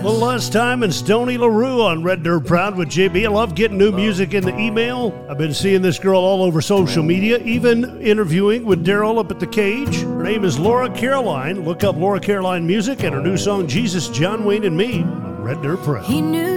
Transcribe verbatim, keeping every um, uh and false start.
little last time and Stoney LaRue on Red Dirt Proud with J B. I love getting new music in the email. I've been seeing this girl all over social media, even interviewing with Daryl up at the Cage. Her name is Laura Caroline. Look up Laura Caroline Music and her new song, Jesus, John Wayne, and Me on Red Dirt Proud. He knew